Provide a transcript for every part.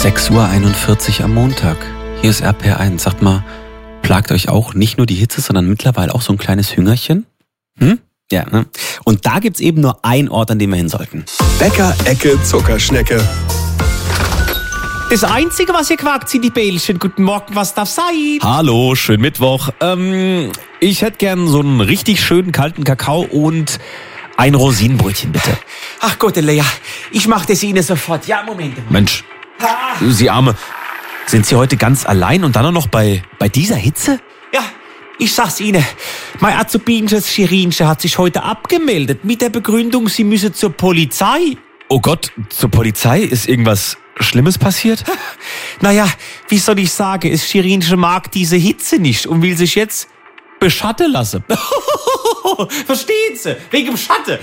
6:41 Uhr am Montag. Hier ist RPR1. Sagt mal, plagt euch auch nicht nur die Hitze, sondern mittlerweile auch so ein kleines Hüngerchen? Ja, ne? Und da gibt's eben nur einen Ort, an dem wir hin sollten. Bäcker-Ecke Zuckerschnecke. Das Einzige, was ihr quakt, sind die Bällchen. Guten Morgen, was darf sein? Hallo, schönen Mittwoch. Ich hätte gern so einen richtig schönen kalten Kakao und ein Rosinenbrötchen, bitte. Ach Gott, Lea, ich mach das Ihnen sofort. Ja, Moment. Mensch, Sie Arme, sind Sie heute ganz allein und dann auch noch bei dieser Hitze? Ja, ich sag's Ihnen. Mein azubinisches Schirinchen hat sich heute abgemeldet mit der Begründung, sie müsse zur Polizei. Oh Gott, zur Polizei? Ist irgendwas Schlimmes passiert? Naja, wie soll ich sagen, das Schirinchen mag diese Hitze nicht und will sich jetzt beschatten lassen. Verstehen Sie? Wegen dem Schatten.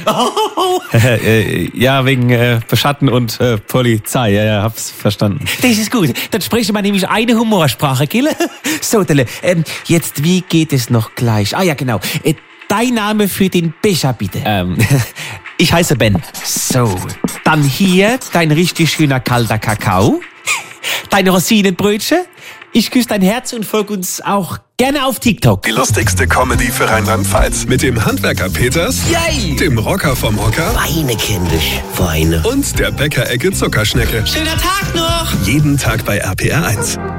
Ja, wegen Beschatten und Polizei. Ja, hab's verstanden. Das ist gut. Dann sprechen wir nämlich eine Humorsprache, gell? So, Delle, jetzt, wie geht es noch gleich? Ah ja, genau. Dein Name für den Becher, bitte. Ich heiße Ben. So, dann hier dein richtig schöner kalter Kakao. Deine Rosinenbrötchen. Ich küsse dein Herz und folge uns auch gerne auf TikTok. Die lustigste Comedy für Rheinland-Pfalz. Mit dem Handwerker Peters, Yay! dem Rocker vom Hocker Weine, kindisch, Weine. und der Bäcker-Ecke Zuckerschnecke. Schöner Tag noch! Jeden Tag bei RPR1.